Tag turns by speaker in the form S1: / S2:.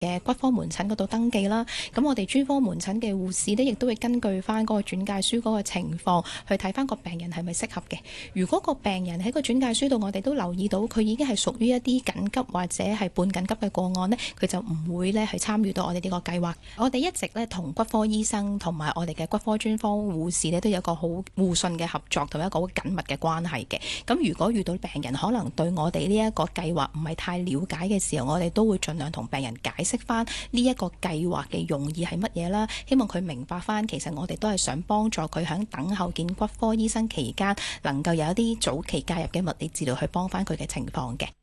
S1: 嘅骨科門診嗰度登記啦。咁我哋專科門診嘅護士呢，亦都會根據翻嗰個轉介書嗰個情況去睇翻個病人係咪適合嘅。如果個病人喺個轉介書度，我哋都留意到佢已經係屬於一啲緊急或者係半緊急嘅個案呢，佢就唔會呢去參與到我哋呢個計劃。我哋一直呢同骨科醫生同埋我哋嘅骨科專科護士呢，都有一個好互信嘅合作同一個好緊密嘅關係嘅。咁如果遇到病人可能對我哋呢一個計劃唔係太了解嘅時候，我哋都會盡量同病人解釋翻呢一個計劃嘅用意係乜嘢啦，希望佢明白翻其實我哋都係想幫助佢喺等候見骨科醫生期間能夠有一啲早期介入嘅物理治療去幫翻佢嘅情況嘅。